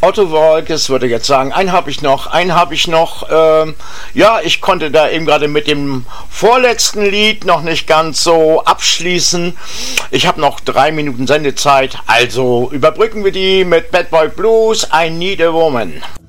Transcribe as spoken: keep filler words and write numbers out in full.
Otto Walkes würde jetzt sagen, einen habe ich noch, einen habe ich noch. Ähm, ja, ich konnte da eben gerade mit dem vorletzten Lied noch nicht ganz so abschließen. Ich habe noch drei Minuten Sendezeit, also überbrücken wir die mit Bad Boy Blues, I Need a Woman.